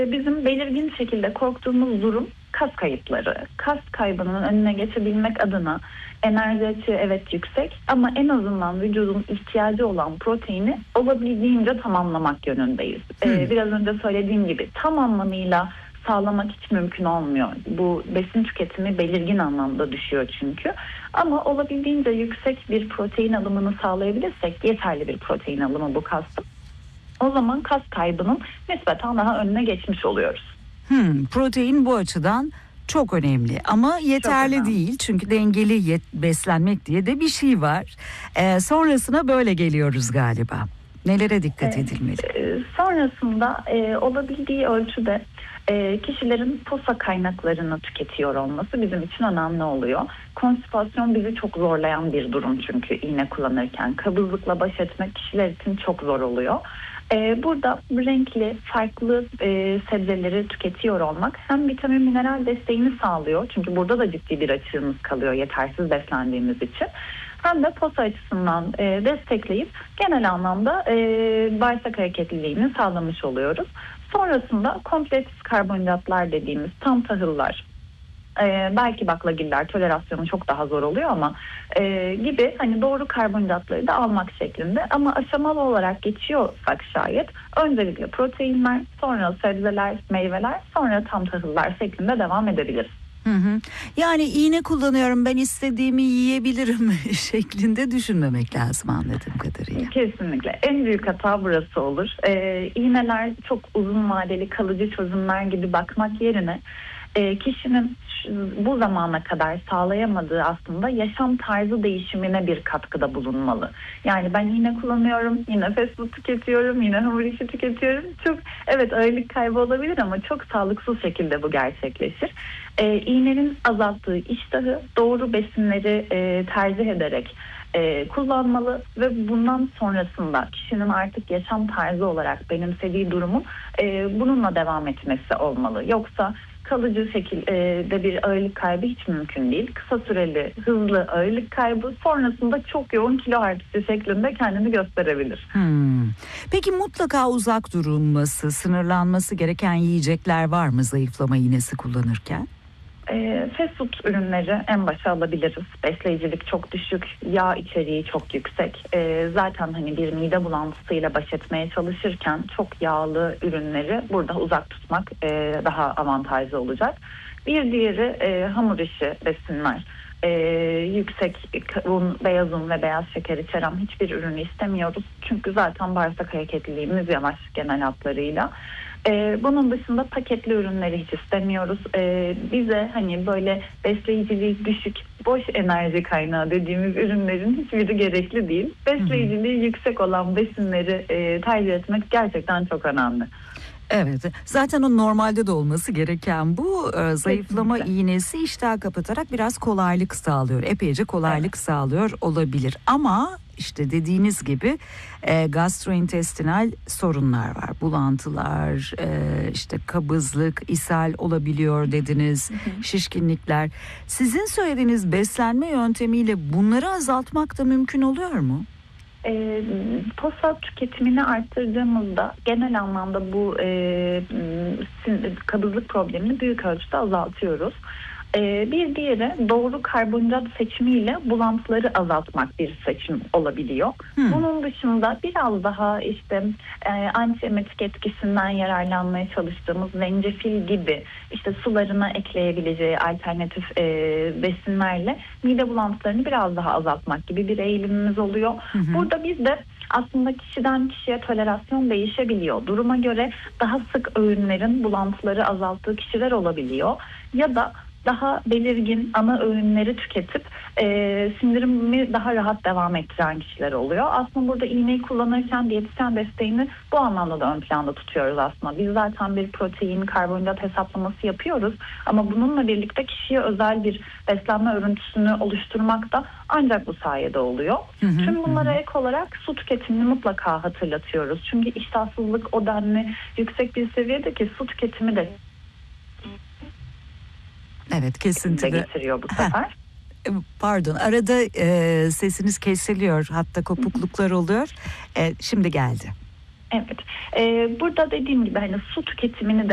Bizim belirgin şekilde korktuğumuz durum kas kayıpları. Kas kaybının önüne geçebilmek adına enerji açığı evet yüksek ama en azından vücudun ihtiyacı olan proteini olabildiğince tamamlamak yönündeyiz. Biraz önce söylediğim gibi tam anlamıyla sağlamak hiç mümkün olmuyor. Bu besin tüketimi belirgin anlamda düşüyor çünkü. Ama olabildiğince yüksek bir protein alımını sağlayabilirsek, yeterli bir protein alımı bu kastım, o zaman kas kaybının nispeten daha önüne geçmiş oluyoruz. Protein bu açıdan çok önemli ama yeterli değil çünkü dengeli beslenmek diye de bir şey var. Sonrasına böyle geliyoruz galiba. Nelere dikkat edilmeli? Sonrasında olabildiği ölçüde kişilerin posa kaynaklarını tüketiyor olması bizim için önemli oluyor. Konstipasyon bizi çok zorlayan bir durum çünkü iğne kullanırken. Kabızlıkla baş etmek kişiler için çok zor oluyor. Burada renkli, farklı sebzeleri tüketiyor olmak hem vitamin mineral desteğini sağlıyor. Çünkü burada da ciddi bir açığımız kalıyor yetersiz beslendiğimiz için. Hem de posa açısından destekleyip genel anlamda bağırsak hareketliliğini sağlamış oluyoruz. Sonrasında kompleks karbonhidratlar dediğimiz tam tahıllar, belki baklagiller tolerasyonu çok daha zor oluyor ama gibi hani doğru karbonhidratları da almak şeklinde, ama aşamalı olarak geçiyorsak şayet öncelikle proteinler, sonra sebzeler, meyveler, sonra tam tahıllar şeklinde devam edebiliriz. Yani iğne kullanıyorum, ben istediğimi yiyebilirim şeklinde düşünmemek lazım anladığım kadarıyla. Kesinlikle. En büyük hata burası olur. İğneler çok uzun vadeli kalıcı çözümler gibi bakmak yerine kişinin bu zamana kadar sağlayamadığı aslında yaşam tarzı değişimine bir katkıda bulunmalı. Yani ben iğne kullanıyorum, yine fast food tüketiyorum, yine hamur işi tüketiyorum. Çok evet ağırlık kaybı olabilir ama çok sağlıksız şekilde bu gerçekleşir. İğnenin azalttığı iştahı doğru besinleri tercih ederek kullanmalı ve bundan sonrasında kişinin artık yaşam tarzı olarak benimsediği durumun bununla devam etmesi olmalı. Yoksa kalıcı şekilde bir ağırlık kaybı hiç mümkün değil. Kısa süreli hızlı ağırlık kaybı sonrasında çok yoğun kilo artışı şeklinde kendini gösterebilir. Peki mutlaka uzak durulması, sınırlanması gereken yiyecekler var mı zayıflama iğnesi kullanırken? Fast food ürünleri en başa alabiliriz. Besleyicilik çok düşük, yağ içeriği çok yüksek. Zaten hani bir mide bulantısıyla baş etmeye çalışırken çok yağlı ürünleri burada uzak tutmak daha avantajlı olacak. Bir diğeri hamur işi besinler. Yüksek un, beyaz un ve beyaz şeker içeren hiçbir ürünü istemiyoruz. Çünkü zaten bağırsak hareketliliğimiz yavaş genel hatlarıyla. Bunun dışında paketli ürünleri hiç istemiyoruz. Bize hani böyle besleyiciliği düşük, boş enerji kaynağı dediğimiz ürünlerin hiçbiri gerekli değil. Besleyiciliği yüksek olan besinleri tercih etmek gerçekten çok önemli. Evet, zaten o normalde de olması gereken bu. Zayıflama iğnesi iştahı kapatarak biraz kolaylık sağlıyor. Epeyce kolaylık sağlıyor olabilir. Ama işte dediğiniz gibi gastrointestinal sorunlar var. Bulantılar, işte kabızlık, ishal olabiliyor dediniz, şişkinlikler. Sizin söylediğiniz beslenme yöntemiyle bunları azaltmak da mümkün oluyor mu? Posa tüketimini arttırdığımızda genel anlamda bu kabızlık problemini büyük ölçüde azaltıyoruz. Bir diğeri doğru karbonhidrat seçimiyle bulantıları azaltmak bir seçim olabiliyor. Bunun dışında biraz daha işte antiyemetik etkisinden yararlanmaya çalıştığımız zencefil gibi işte sularına ekleyebileceği alternatif besinlerle mide bulantılarını biraz daha azaltmak gibi bir eğilimimiz oluyor. Burada biz de aslında kişiden kişiye tolerasyon değişebiliyor. Duruma göre daha sık öğünlerin bulantıları azalttığı kişiler olabiliyor. Ya da daha belirgin ana öğünleri tüketip sindirimi daha rahat devam ettiren kişiler oluyor. Aslında burada iğneyi kullanırken diyetisyen desteğini bu anlamda da ön planda tutuyoruz aslında. Biz zaten bir protein, karbonhidrat hesaplaması yapıyoruz ama bununla birlikte kişiye özel bir beslenme örüntüsünü oluşturmak da ancak bu sayede oluyor. Tüm bunlara ek olarak su tüketimini mutlaka hatırlatıyoruz. Çünkü iştahsızlık o denli yüksek bir seviyede ki su tüketimi de evet kesintili getiriyor bu sefer. Pardon, arada sesiniz kesiliyor, hatta kopukluklar oluyor. Şimdi geldi. Evet. Burada dediğim gibi hani su tüketimini de